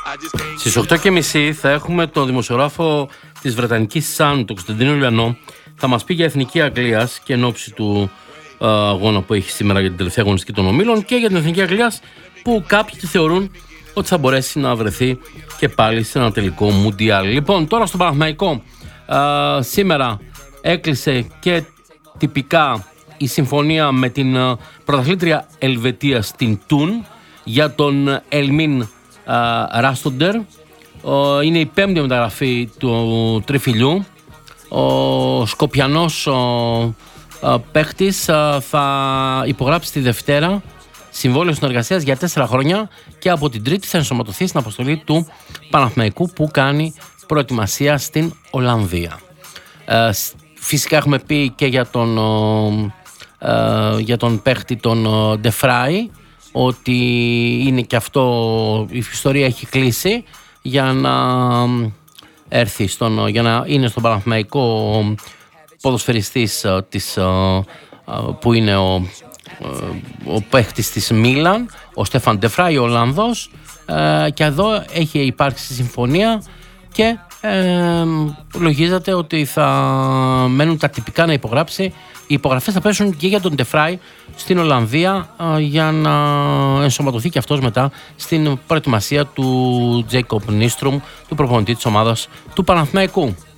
Στις 8.30 θα έχουμε το δημοσιογράφο της Βρετανικής Sun, τον Κωνσταντίνο Λιανό. Θα μας πει για Εθνική Αγγλίας και εν ώψη του αγώνα που έχει σήμερα για την τελευταία αγωνιστική των ομίλων και για την Εθνική Αγγλίας που κάποιοι τη θεωρούν ότι θα μπορέσει να βρεθεί και πάλι σε ένα τελικό Μουντιάλ. Λοιπόν, τώρα στο Παναθηναϊκό, σήμερα έκλεισε και τυπικά η συμφωνία με την πρωταθλήτρια Ελβετία στην Τουν για τον Ελμίν Ράστοντερ. Είναι η 5η μεταγραφή του τριφυλιού. Ο Σκοπιανός παίχτης θα υπογράψει τη Δευτέρα συμβόλαιο συνεργασίας για 4 χρόνια και από την Τρίτη θα ενσωματωθεί στην αποστολή του Παναθηναϊκού που κάνει προετοιμασία στην Ολλανδία. Φυσικά έχουμε πει και για τον παίχτη τον Ντεφράι ότι είναι και αυτό, η ιστορία έχει κλείσει για να έρθει για να είναι στον Παναθηναϊκό ποδοσφαιριστής που είναι ο παίχτης της Μίλαν, ο Στέφαν Ντεφράι, ο Ολλανδός, και εδώ έχει υπάρξει συμφωνία και λογίζεται ότι θα μένουν τα τυπικά να υπογράψει. Οι υπογραφές θα πέσουν και για τον Ντεφράι στην Ολλανδία για να ενσωματωθεί και αυτός μετά στην προετοιμασία του Τζέικοπ Νίστρουμ, του προπονητή της ομάδας του Παναθηναϊκού.